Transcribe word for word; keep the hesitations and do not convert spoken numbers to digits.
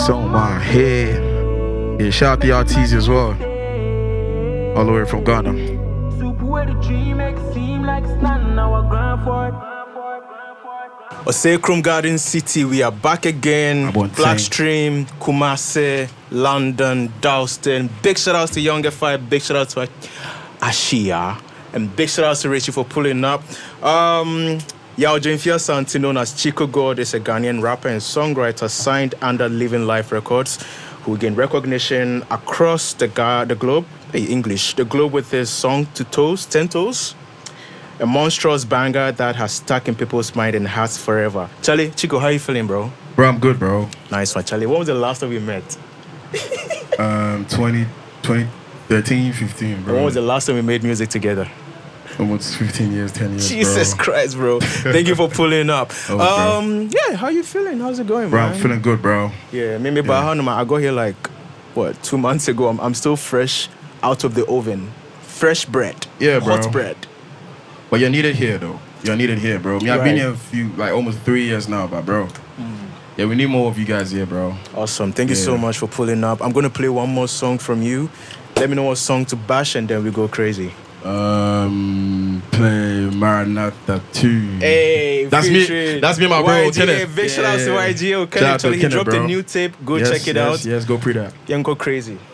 It's on my head. Yeah, shout out the R Ts as well. All the way from Ghana. Osei Garden City, we are back again. Blackstream, Kumasi, London, Dalston. Big shout outs to Young F I, big shout out to Ashia, and big shout outs to Richie for pulling up. Um, Yao Jemfia Santi, known as Chico God, is a Ghanaian rapper and songwriter signed under Living Life Records, who gained recognition across the, ga- the globe, hey, English, the globe with his song To Toes, Ten Toes. A monstrous banger that has stuck in people's mind and hearts forever. Charlie, Chico, how you feeling, bro? Bro, I'm good, bro. Nice one, Charlie. When was the last time we met? um, twenty, twenty thirteen, fifteen, bro. When was the last time we made music together? Almost fifteen years, ten years, Jesus bro. Christ, bro. Thank you for pulling up. Oh, um, yeah, how you feeling? How's it going, bro, man? I'm feeling good, bro. Yeah, maybe yeah. by how I got here like, what, two months ago. I'm, I'm still fresh out of the oven. Fresh bread. Yeah, bro. Hot bread. But you're needed here, though. You're needed here, bro. I mean, I've right. been here a few, like almost three years now, but bro. Mm. Yeah, we need more of you guys here, bro. Awesome. Thank you yeah. so much for pulling up. I'm going to play one more song from you. Let me know what song to bash and then we go crazy. Um, play Maranatha two. Hey, that's featuring me. That's me, my bro. Y G A. Big shout out to Y G A. Okay, actually, he dropped bro. a new tape. Go yes, check it yes, out. Yes, go pre that. Yeah, go crazy.